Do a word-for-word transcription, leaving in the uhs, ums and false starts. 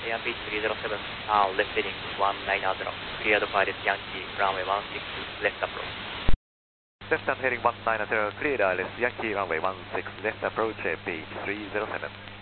Airbus three zero seven, now left heading one nine zero, cleared pilot Yankee, runway one six, left approach. Left and heading one nine zero, cleared I L S Yankee, runway one six, left approach, Airbus three zero seven.